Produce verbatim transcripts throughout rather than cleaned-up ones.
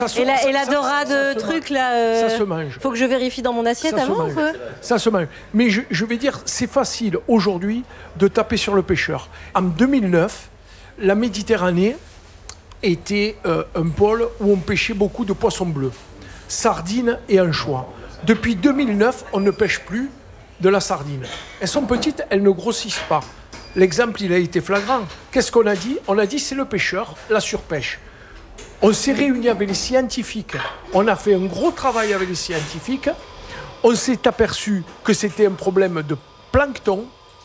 Se, et la, ça, et la ça, dorade ça, ça truc se là, euh, ça se mange. Faut que je vérifie dans mon assiette Ça avant. Se mange. Ça se mange. Mais je, je vais dire, c'est facile aujourd'hui de taper sur le pêcheur. En deux mille neuf, la Méditerranée était euh, un pôle où on pêchait beaucoup de poissons bleus, sardines et anchois. Depuis deux mille neuf, on ne pêche plus de la sardine. Elles sont petites, elles ne grossissent pas. L'exemple, il a été flagrant. Qu'est-ce qu'on a dit? On a dit c'est le pêcheur, la surpêche. On s'est réunis avec les scientifiques. On a fait un gros travail avec les scientifiques. On s'est aperçu que c'était un problème de plancton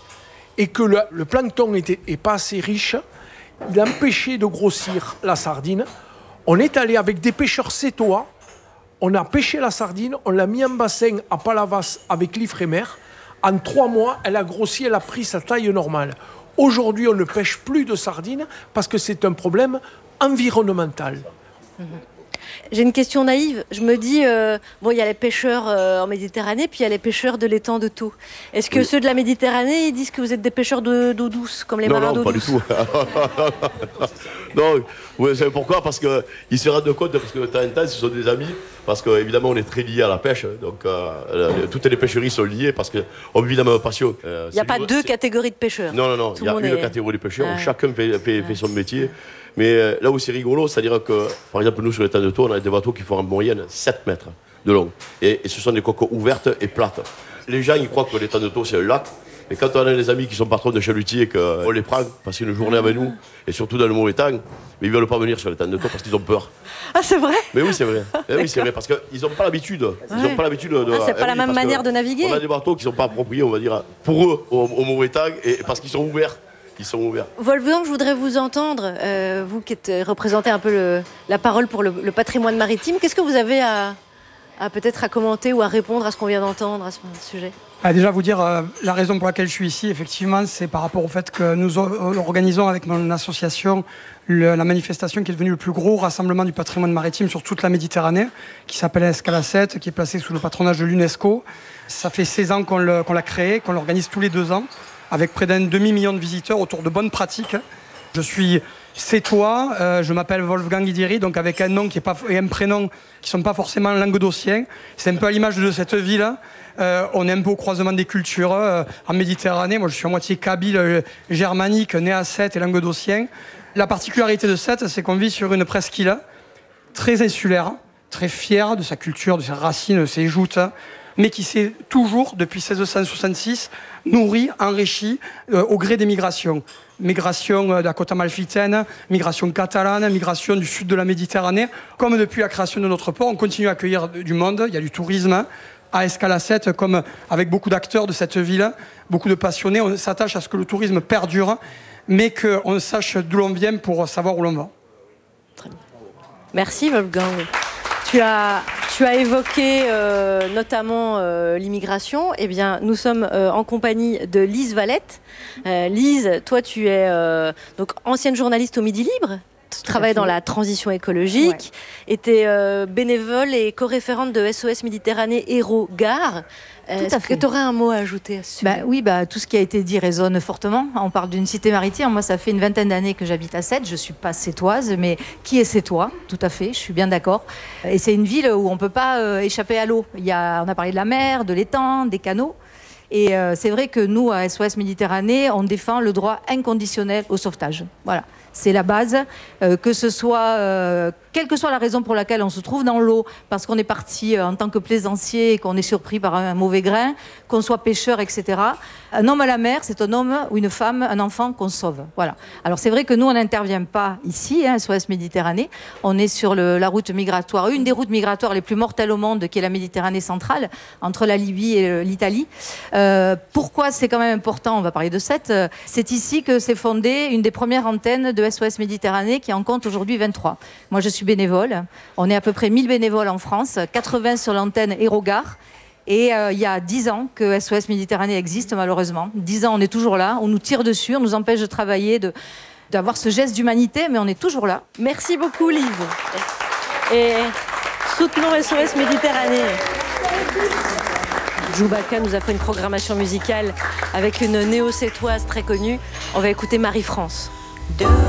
et que le, le plancton n'était pas assez riche. Il empêchait de grossir la sardine. On est allé avec des pêcheurs sétois. On a pêché la sardine. On l'a mis en bassin à Palavas avec l'Ifremer. En trois mois, elle a grossi, elle a pris sa taille normale. Aujourd'hui, on ne pêche plus de sardines parce que c'est un problème environnemental. Mmh. J'ai une question naïve. Je me dis, euh, bon, il y a les pêcheurs euh, en Méditerranée, puis il y a les pêcheurs de l'étang de Thau. Est-ce que oui. ceux de la Méditerranée, ils disent que vous êtes des pêcheurs de, d'eau douce, comme les non, marins non, d'eau douce? Non, pas du tout. Non, vous savez pourquoi? Parce qu'ils se rendent compte, parce que de temps en temps, ce sont des amis, parce qu'évidemment, on est très liés à la pêche. Donc, euh, toutes les pêcheries sont liées, parce qu'on vit dans la même passion. Euh, il n'y a pas deux catégories de pêcheurs? Non, non, non. Il y a une est... catégorie de pêcheurs, ah. où chacun fait, fait, fait son métier. Mais euh, là où c'est rigolo, c'est-à-dire que, par exemple, nous, sur l'étang de Thau, on a des bateaux qui font en moyenne sept mètres de long. Et, et ce sont des coques ouvertes et plates. Les gens, ils croient que l'étang de Thau, c'est un lac. Et quand on a des amis qui sont patrons de chalutiers et qu'on les prend, passer une journée avec nous, et surtout dans le mauvais temps, mais ils ne veulent pas venir sur l'étang de Thau parce qu'ils ont peur. Ah, c'est vrai? Mais oui, c'est vrai. Eh oui, c'est vrai, parce qu'ils n'ont pas l'habitude. Ils n'ont ouais. pas l'habitude de. Ah, c'est pas eh la oui, même manière de naviguer. On a des bateaux qui ne sont pas appropriés, on va dire, pour eux, au, au mauvais temps, et parce qu'ils sont ouverts. Ils sont ouverts. Wolfgang, je voudrais vous entendre, euh, vous qui êtes représenté un peu le, la parole pour le, le patrimoine maritime. Qu'est-ce que vous avez à, à peut-être à commenter ou à répondre à ce qu'on vient d'entendre à ce sujet? Ah, déjà vous dire euh, la raison pour laquelle je suis ici, effectivement, c'est par rapport au fait que nous organisons avec mon association le, la manifestation qui est devenue le plus gros rassemblement du patrimoine maritime sur toute la Méditerranée, qui s'appelle Escalacet, qui est placé sous le patronage de l'UNESCO. Ça fait seize ans qu'on, le, qu'on l'a créé, qu'on l'organise tous les deux ans, avec près d'un demi-million de visiteurs autour de bonnes pratiques. Je suis sétois, euh, je m'appelle Wolfgang Idiri, donc avec un nom qui est pas, et un prénom qui ne sont pas forcément languedociens. C'est un peu à l'image de cette ville. Euh, on est un peu au croisement des cultures. Euh, en Méditerranée, moi je suis à moitié kabyle, euh, germanique, né à Sète et languedocien. La particularité de Sète, c'est qu'on vit sur une presqu'île très insulaire, très fière de sa culture, de ses racines, de ses joutes, mais qui s'est toujours, depuis seize cent soixante-six, nourri, enrichi euh, au gré des migrations. Migration de la côte amalfitaine, migration catalane, migration du sud de la Méditerranée. Comme depuis la création de notre port, on continue à accueillir du monde, il y a du tourisme à Escalacet, comme avec beaucoup d'acteurs de cette ville, beaucoup de passionnés. On s'attache à ce que le tourisme perdure, mais qu'on sache d'où l'on vient pour savoir où l'on va. Très bien. Merci Wolfgang. Tu as, tu as évoqué euh, notamment euh, l'immigration. Eh bien, nous sommes euh, en compagnie de Lise Valette. Euh, Lise, toi, tu es euh, donc ancienne journaliste au Midi Libre. Tu travailles dans la transition écologique. Ouais. Et tu es euh, bénévole et co-référente de S O S Méditerranée Héros Gare. Est-ce que tu aurais un mot à ajouter à ce sujet? bah, Oui, bah, tout ce qui a été dit résonne fortement. On parle d'une cité maritime. Moi, ça fait une vingtaine d'années que j'habite à Sète. Je ne suis pas sétoise, mais qui est sétois? Tout à fait, je suis bien d'accord. Et c'est une ville où on ne peut pas euh, échapper à l'eau. Il y a, on a parlé de la mer, de l'étang, des canaux. Et euh, c'est vrai que nous, à S O S Méditerranée, on défend le droit inconditionnel au sauvetage. Voilà. C'est la base, euh, que ce soit, euh, quelle que soit la raison pour laquelle on se trouve dans l'eau, parce qu'on est parti euh, en tant que plaisancier et qu'on est surpris par un, un mauvais grain, qu'on soit pêcheur, et cetera. Un homme à la mer, c'est un homme ou une femme, un enfant qu'on sauve. Voilà. Alors c'est vrai que nous, on n'intervient pas ici, hein, S O S Méditerranée. On est sur le, la route migratoire, une des routes migratoires les plus mortelles au monde, qui est la Méditerranée centrale, entre la Libye et l'Italie. Euh, pourquoi c'est quand même important? On va parler de Sète. C'est ici que s'est fondée une des premières antennes de S O S Méditerranée qui en compte aujourd'hui vingt-trois. Moi, je suis bénévole. On est à peu près mille bénévoles en France, quatre-vingts sur l'antenne Héros Gare. Et euh, il y a dix ans que S O S Méditerranée existe, malheureusement. dix ans, on est toujours là. On nous tire dessus, on nous empêche de travailler, de, d'avoir ce geste d'humanité, mais on est toujours là. Merci beaucoup, Lise. Et soutenons S O S Méditerranée. Joubaka nous a fait une programmation musicale avec une néo-sétoise très connue. On va écouter Marie-France.